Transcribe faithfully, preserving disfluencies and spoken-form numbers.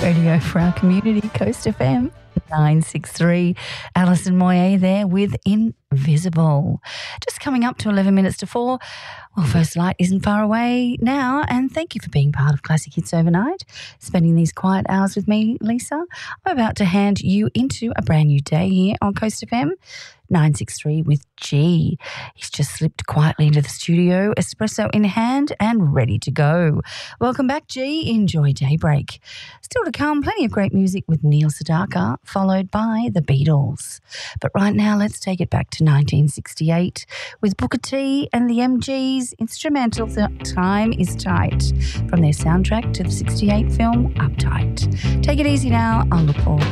Radio for our community, Coast F M nine six three. Alison Moyet there with Invisible. Just coming up to eleven minutes to four. Well, First Light isn't far away now, and thank you for being part of Classic Hits Overnight, spending these quiet hours with me, Lisa. I'm about to hand you into a brand new day here on Coast F M nine six three with G. He's just slipped quietly into the studio, espresso in hand and ready to go. Welcome back, G. Enjoy Daybreak. Still to come, plenty of great music with Neil Sedaka, followed by the Beatles. But right now, let's take it back to nineteen sixty-eight with Booker T and the M Gs' instrumental Time is Tight from their soundtrack to the sixty-eight film Uptight. Take it easy now. I'll look forward.